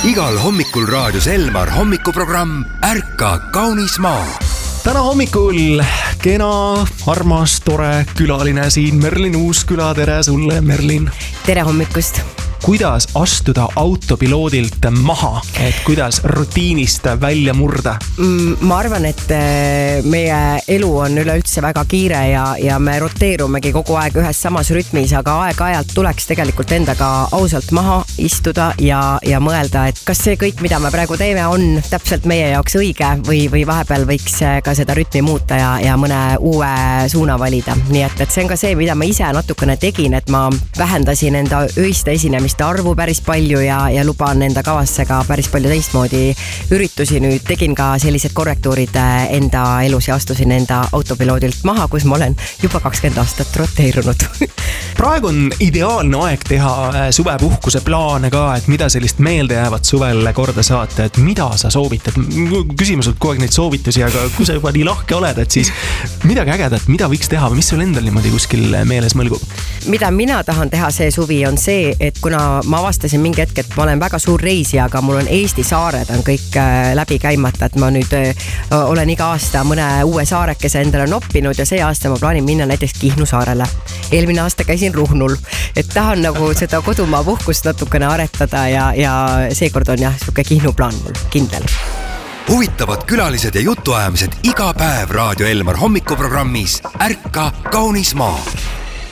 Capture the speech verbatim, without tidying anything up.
Igal hommikul raadios Elmar hommikuprogramm Ärka kaunis maa. Täna hommikul kena, armas, tore külaline siin Merlin Uusküla. Tere sulle, Merlin. Tere hommikust. Kuidas astuda autopiloodilt maha, et kuidas rutiinist välja murda? Ma arvan, et meie elu on üleüldse väga kiire ja, ja me roteerumegi kogu aeg ühes samas rütmis, aga aeg-ajalt tuleks tegelikult endaga ausalt maha istuda ja, ja mõelda, et kas see kõik, mida me praegu teeme, on täpselt meie jaoks õige või, või vahepeal võiks ka seda rütmi muuta ja, ja mõne uue suuna valida. Nii et, et see on ka see, mida ma ise natukene tegin, et ma vähendasin enda öiste esinemist arvu päris palju ja, ja luban enda kavasse ka päris palju teistmoodi üritusi. Nüüd tegin ka sellised korrektuurid enda elus ja astusin enda autopiloodilt maha, kus ma olen juba kakskümmend aastat roteerunud. Praegu on ideaalne aeg teha suvepuhkuse plaane ka, et mida sellist meelde jäävat suvel korda saata, et mida sa soovitad. Küsimus on kogu aeg neid soovitusi, aga kui sa juba nii lahke oled, et siis midagi ägedat, mida võiks teha või mis sul endal niimoodi kuskil meeles mõlgub? Mida mina tahan teha see suvi on see, et kuna ma avastasin mingi hetk, et ma olen väga suur reisija, aga mul on Eesti saared on kõik läbi käimata, et ma nüüd olen iga aasta mõne uue saarekese endale noppinud ja see aasta ma plaanin minna näiteks Kihnu saarele. Eelmine aasta käisin Ruhnul, et tahan nagu seda kodumaa puhkust natukene aretada ja, ja seekord on jah, suke Kihnu plaan mul kindel. Huvitavad külalised ja jutuajamised iga päev Raadio Elmar hommikuprogrammis Ärka kaunis maa.